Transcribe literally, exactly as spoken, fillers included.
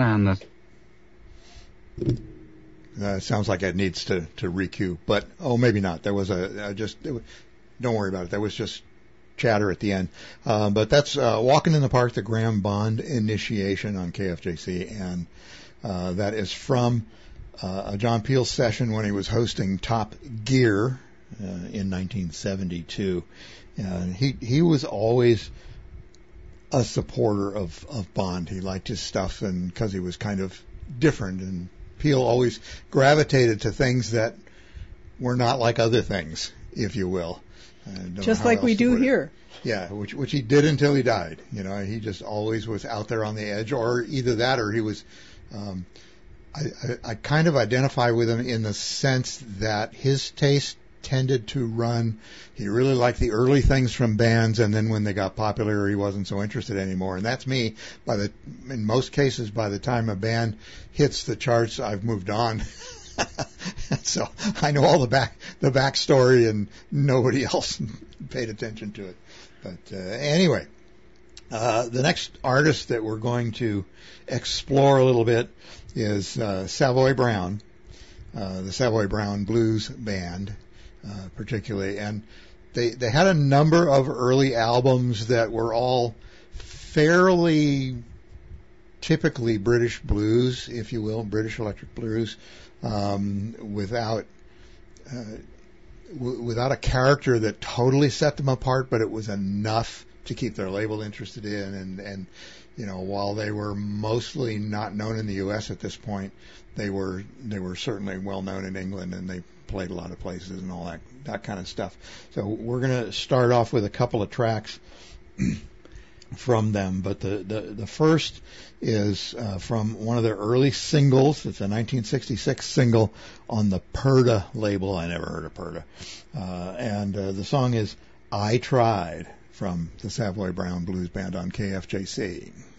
understand that. Uh, it sounds like it needs to, to re-cue, but, oh, maybe not. There was a, uh, just, it, don't worry about it. There was just chatter at the end. Uh, but that's, uh, Walking in the Park, the Graham Bond Initiation on K F J C, and, uh, that is from, uh, a John Peel session when he was hosting Top Gear, uh, in nineteen seventy-two. And he, he was always a supporter of, of Bond. He liked his stuff, and because he was kind of different, and Peel always gravitated to things that were not like other things, if you will. Just like we do here. Yeah, which which he did until he died. You know, he just always was out there on the edge, or either that, or he was. Um, I, I, I kind of identify with him in the sense that his taste tended to run. He really liked the early things from bands, and then when they got popular, he wasn't so interested anymore. And that's me. By the in most cases, by the time a band hits the charts, I've moved on. So I know all the back the backstory, and nobody else paid attention to it. But uh, anyway, uh, the next artist that we're going to explore a little bit is uh, Savoy Brown, uh, the Savoy Brown Blues Band. Uh, particularly, and they they had a number of early albums that were all fairly typically British blues, if you will, British electric blues, um, without uh, w- without a character that totally set them apart, but it was enough to keep their label interested in, and and you know, while they were mostly not known in the U S at this point, they were they were certainly well known in England, and they played a lot of places and all that that kind of stuff. So we're going to start off with a couple of tracks from them, but the the, the first is uh, from one of their early singles. It's a nineteen sixty-six single on the Purda label. I never heard of Purda. Uh, and uh, the song is I Tried, from the Savoy Brown Blues Band on K F J C.